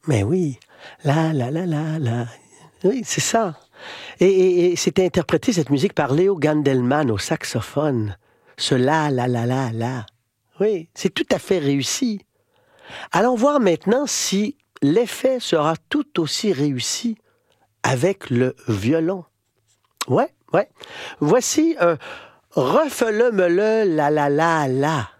Mais oui. La, la, la, la, la. Oui, c'est ça. Et c'était interprété, cette musique, par Léo Gandelman au saxophone. Ce la, la, la, la, la. Oui, c'est tout à fait réussi. Allons voir maintenant si l'effet sera tout aussi réussi avec le violon. Ouais, ouais. Voici un refele-me-le, la, la, la, la.